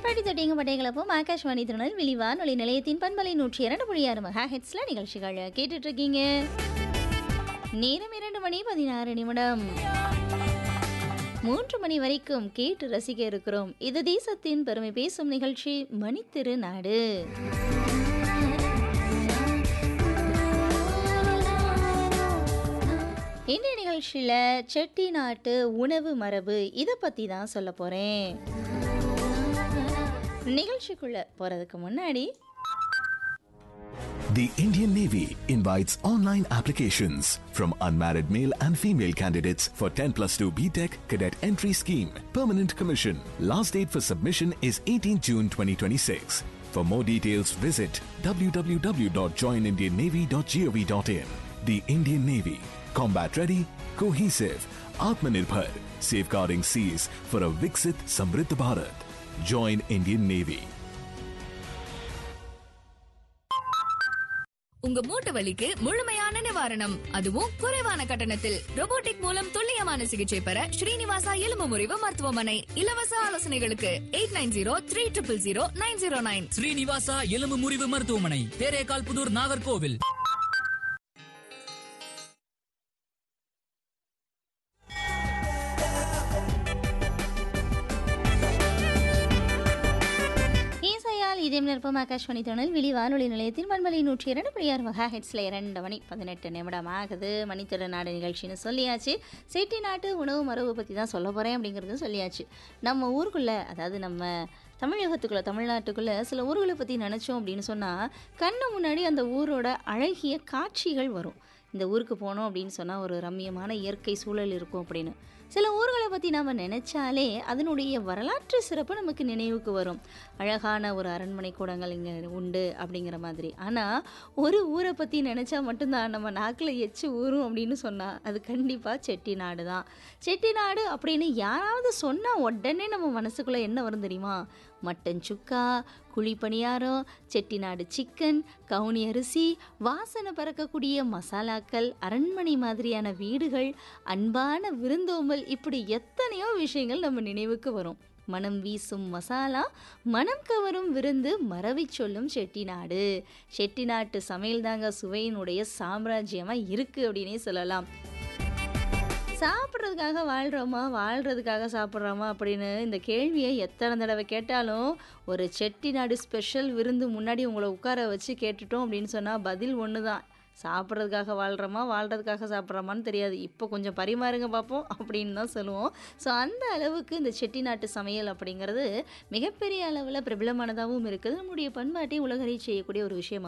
படித்தொட்டிங்க பட்டைகளப்போ ஆகாஷ்வாணி திருநெல்வேலி வானொலி நிலையத்தின் பண்பலை 102.6 மெகா ஹெட்ஸ்ல நிகழ்ச்சிகள் கேட்டுட்டு இருக்கீங்க. நேரம் 2:16. 3 மணி வரைக்கும் கேட்டு ரசிக்க இருக்கிறோம். இது தேசத்தின் பெருமை பேசும் நிகழ்ச்சி மணித்திரு நாடு. இந்த நிகழ்ச்சியில செட்டிநாட்டு உணவு மரபு இதை பத்தி தான் சொல்ல போறேன். நிகழ்ச்சிக்குள்ள போறதுக்கு முன்னாடி The Indian Navy invites online applications from unmarried male and female candidates for 10+2 BTech Cadet Entry Scheme. Permanent commission. Last date for submission is 18 June 2026. For more details, visit www.joinindiannavy.gov.in. The Indian Navy. Combat ready, cohesive, Atmanirbhar. Safeguarding seas for a Viksit Samriddh Bharat. Join Indian Navy. உங்க மூட்டு வலிக்கு முழுமையான நிவாரணம், அதுவும் குறைவான கட்டணத்தில். Robotic மூலம் துல்லியமான சிகிச்சை பெற ஸ்ரீனிவாசா எலும்பு முறிவு மருத்துவமனை. இலவச ஆலோசனைகளுக்கு 8903000909. ஸ்ரீனிவாசா எலும்பு முறிவு மருத்துவமனை, தேரேகால் புதூர், நாகர்கோவில். இதயம் நிற்பம் ஆகாஷ்வாணி திருநெல்வேலி வானொலி நிலையத்தின் பண்பலை 102.6 மெகா ஹெட்ஸ்ல 2:18 ஆகுது. மணித்திரு நாடு நிகழ்ச்சின்னு சொல்லியாச்சு. செட்டிநாட்டு உணவு மரபு பற்றி தான் சொல்ல போகிறேன் அப்படிங்கிறது சொல்லியாச்சு. நம்ம ஊருக்குள்ளே, அதாவது நம்ம தமிழகத்துக்குள்ளே, தமிழ்நாட்டுக்குள்ளே சில ஊர்களை பற்றி நினச்சோம் அப்படின்னு சொன்னால் கண்ணு முன்னாடி அந்த ஊரோட அழகிய காட்சிகள் வரும். இந்த ஊருக்கு போனோம் அப்படின்னு சொன்னால் ஒரு ரம்மியமான இயற்கை சூழல் இருக்கும் அப்படின்னு. சில ஊர்களை பற்றி நாம் நினச்சாலே அதனுடைய வரலாற்று சிறப்பு நமக்கு நினைவுக்கு வரும். அழகான ஒரு அரண்மனை கூடங்கள் இங்கே உண்டு அப்படிங்கிற மாதிரி. ஆனால் ஒரு ஊரை பற்றி நினச்சா மட்டும்தான் நம்ம நாக்கில் எச்சு ஊறும் அப்படின்னு சொன்னால் அது கண்டிப்பாக செட்டிநாடு தான். செட்டிநாடு அப்படின்னு யாராவது சொன்னால் உடனே நம்ம மனசுக்குள்ளே என்ன வரும் தெரியுமா? மட்டன் சுக்கா, குழிப்பணியாரம், செட்டிநாடு சிக்கன், கவுனி அரிசி, வாசனை பறக்கக்கூடிய மசாலாக்கள், அரண்மனை மாதிரியான வீடுகள், அன்பான விருந்தோம்பல், இப்படி எத்தனையோ விஷயங்கள் நம்ம நினைவுக்கு வரும். மனம் வீசும் மசாலா, மனம் கவரும் விருந்து, மறவி சொல்லும் செட்டிநாடு. செட்டிநாட்டு சமையல் தாங்க சுவையினுடைய சாம்ராஜ்யமாக இருக்குது அப்படின்னே சொல்லலாம். சாப்பிட்றதுக்காக வாழ்கிறோமா, வாழ்கிறதுக்காக சாப்பிட்றோமா அப்படின்னு இந்த கேள்வியை எத்தனை தடவை கேட்டாலும் ஒரு செட்டிநாடு ஸ்பெஷல் விருந்து முன்னாடி உங்களை உட்கார வச்சு கேட்டுட்டோம் அப்படின்னு சொன்னால் பதில் ஒன்று தான். சாப்பிட்றதுக்காக வாழ்கிறோமா, வாழ்கிறதுக்காக சாப்பிட்றோமான்னு தெரியாது, இப்போ கொஞ்சம் பரிமாறுங்க பார்ப்போம் அப்படின்னு தான் சொல்லுவோம். ஸோ அந்த அளவுக்கு இந்த செட்டிநாட்டு சமையல் அப்படிங்கிறது மிகப்பெரிய அளவில் பிரபலமானதாகவும் இருக்குது. நம்முடைய பண்பாட்டை உலகறிய செய்யக்கூடிய ஒரு விஷயம்.